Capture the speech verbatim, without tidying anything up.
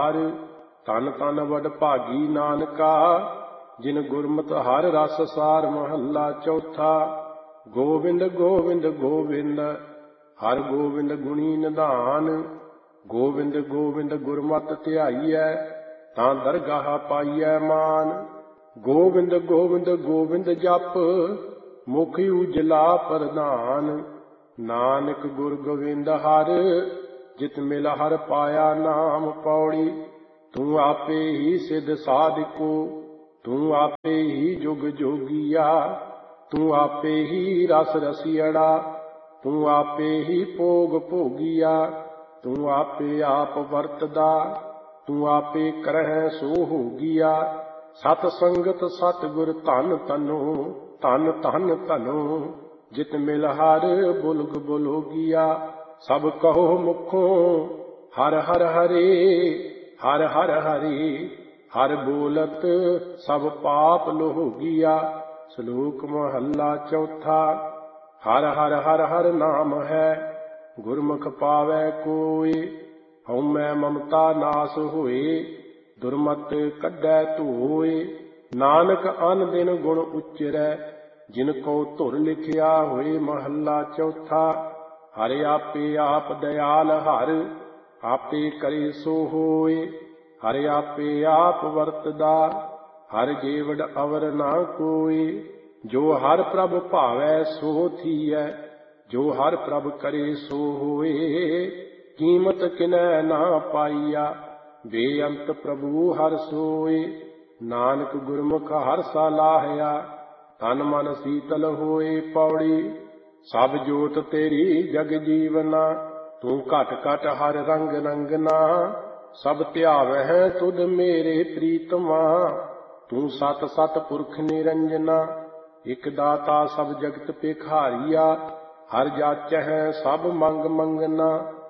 हार। तन तन वड भागी नानका, जिन गुरमत हर रस सार। महला चौथा। गोविंद गोविंद गोविंद, हर गोविंद गुणी निधान। गोविंद गोविंद गुरमत ध्याईऐ, तां दरगाह पाईऐ मान। गोविंद गोविंद गोविंद जप, मुख उजला प्रधान। नानक गुर गोविंद हर, जित मिल हर पाया नाम। पौड़ी। तू आपे ही सिद्ध साधिको, तू आपे ही जुग जोगिया। तू आपे ही रस रसियड़ा, तू आपे ही भोग भोगिया। तू आपे आप वरतदा, तू आपे करਹਿ सो होगिया। सत संगत सतगुर धन तनो, धन धन धनो। जित मिल हर बुलग बुलोगिया। सब कहो मुखों हर हर हरे, हर हर हरे। हर बोलत सब पाप लोगिया। श्लोक महला चौथा। हर हर हर हर नाम है, गुरमुख पावै कोय। हउमੈ ममता नाश होए, दुर्मत कढै धोए। नानक अन दिन गुण उच्चरै, जिन को धुर लिखिया होए। महला चौथा। हर आपे आप दयाल हर, आपे करे सो होए। हर आपे आप वरतदा, हर जेवड़ अवर ना कोय। जो हर प्रभ भावै सो थीयै, जो हर प्रभ करे सो होए। कीमत किनै ना पाईया, बेअंत प्रभु हर सोए। नानक गुरमुख हर सलाहिया, तन मन शीतल होए। पौड़ी। सब जोत तेरी जग जीवना, तू घट घट हर रंग रंगना। सब ध्यावै तुध मेरे प्रीतमा, तू सत सत पुरख निरंजना। इक दाता सब जगत भिखारिया, हर जाचै सब मंग मंगना।